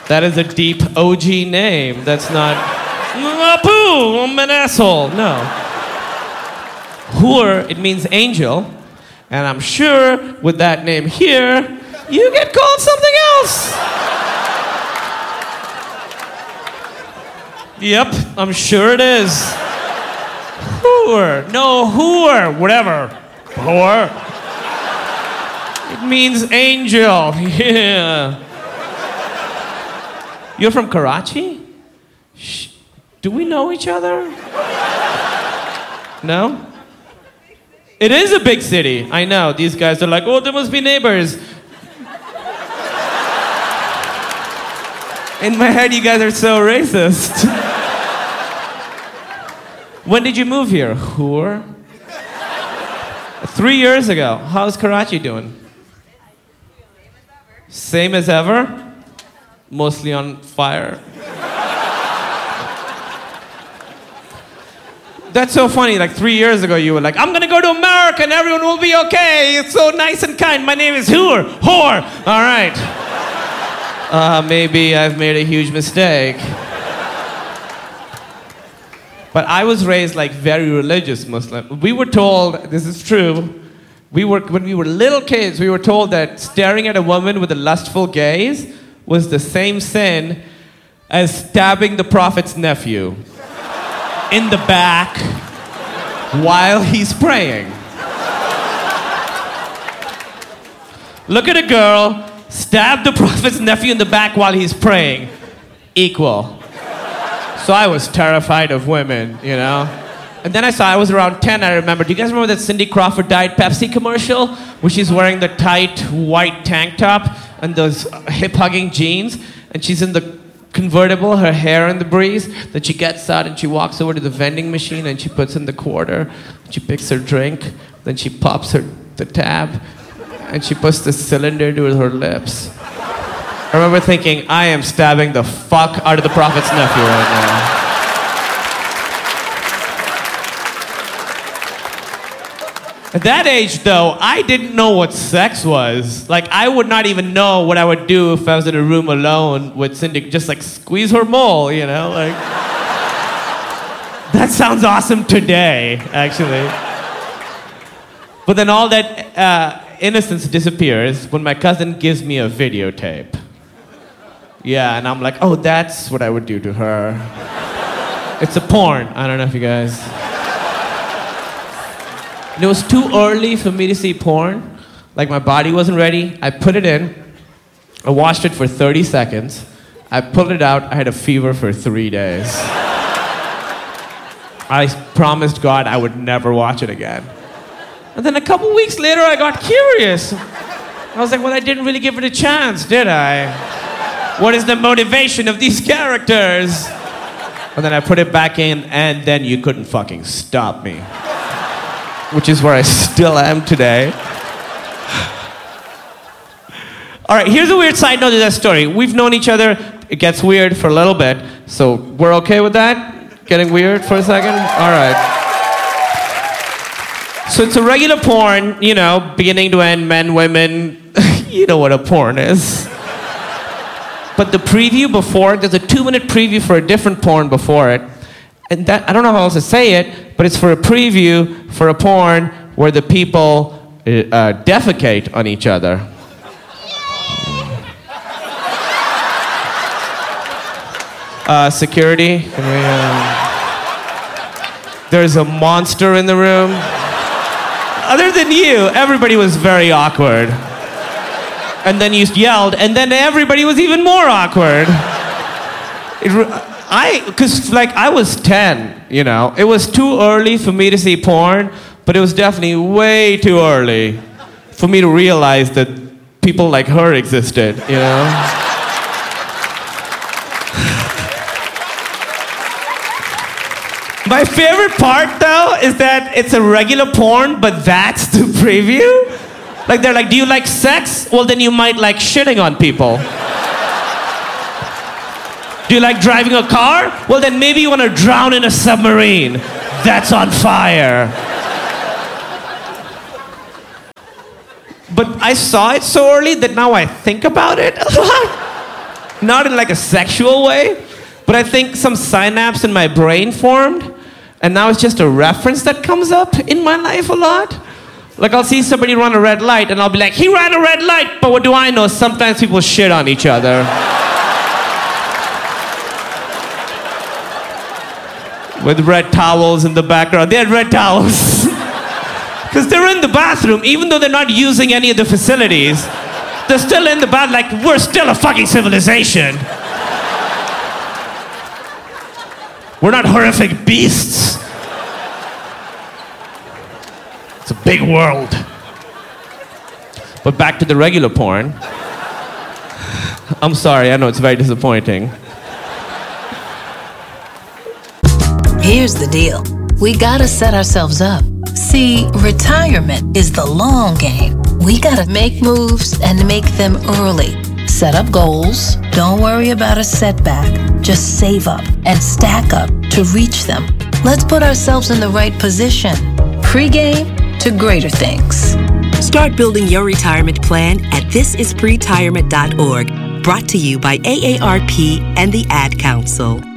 That is a deep OG name. That's not... Apu, I'm an asshole. No. Hur, it means angel. And I'm sure with that name here, you get called something else. Yep, I'm sure it is. Hur. No, Hur. Whatever. Hur. It means angel. Yeah. You're from Karachi? Do we know each other? No? It is a big city. I know. These guys are like, oh, there must be neighbors. In my head, you guys are so racist. When did you move here? Hur? 3 years ago. How's Karachi doing? Same as ever? Mostly on fire? That's so funny. Like 3 years ago, you were like, I'm gonna go to America and everyone will be okay. It's so nice and kind. My name is Hur. All right. Maybe I've made a huge mistake. But I was raised like very religious Muslim. We were told, this is true, when we were little kids, we were told that staring at a woman with a lustful gaze was the same sin as stabbing the prophet's nephew in the back while he's praying. Look at a girl, stab the prophet's nephew in the back while he's praying. Equal. So I was terrified of women, you know? And then I was around 10, I remember. Do you guys remember that Cindy Crawford Diet Pepsi commercial? Where she's wearing the tight white tank top and those hip-hugging jeans, and she's in the convertible, her hair in the breeze. Then she gets out and she walks over to the vending machine and she puts in the quarter. She picks her drink, then she pops the tab, and she puts the cylinder to her lips. I remember thinking, I am stabbing the fuck out of the prophet's nephew right now. At that age, though, I didn't know what sex was. Like, I would not even know what I would do if I was in a room alone with Cindy, just like squeeze her mole, you know? Like, that sounds awesome today, actually. But then all that innocence disappears when my cousin gives me a videotape. Yeah, and I'm like, oh, that's what I would do to her. It's a porn. I don't know if you guys... And it was too early for me to see porn. Like, my body wasn't ready. I put it in. I watched it for 30 seconds. I pulled it out. I had a fever for 3 days. I promised God I would never watch it again. And then a couple weeks later, I got curious. I was like, well, I didn't really give it a chance, did I? What is the motivation of these characters? And then I put it back in, and then you couldn't fucking stop me. Which is where I still am today. All right, here's a weird side note to that story. We've known each other. It gets weird for a little bit. So we're okay with that? Getting weird for a second? All right. So it's a regular porn, you know, beginning to end, men, women. You know what a porn is. But the preview before, there's a 2-minute preview for a different porn before it. And that, I don't know how else to say it, but it's for a preview for a porn where the people defecate on each other. Security, can we, there's a monster in the room. Other than you, everybody was very awkward. And then you yelled, and then everybody was even more awkward. Because I was 10, you know. It was too early for me to see porn, but it was definitely way too early for me to realize that people like her existed, you know. My favorite part, though, is that it's a regular porn, but that's the preview. Like, they're like, do you like sex? Well, then you might like shitting on people. Do you like driving a car? Well, then maybe you want to drown in a submarine that's on fire. But I saw it so early that now I think about it a lot. Not in like a sexual way, but I think some synapse in my brain formed, and now it's just a reference that comes up in my life a lot. Like I'll see somebody run a red light, and I'll be like, he ran a red light, but what do I know? Sometimes people shit on each other. With red towels in the background. They had red towels. Because they're in the bathroom, even though they're not using any of the facilities. They're still in the bath, like, we're still a fucking civilization. We're not horrific beasts. It's a big world. But back to the regular porn. I'm sorry, I know it's very disappointing. Here's the deal. We gotta set ourselves up. See, retirement is the long game. We gotta make moves and make them early. Set up goals. Don't worry about a setback. Just save up and stack up to reach them. Let's put ourselves in the right position. Pre-game to greater things. Start building your retirement plan at thisispretirement.org. Brought to you by AARP and the Ad Council.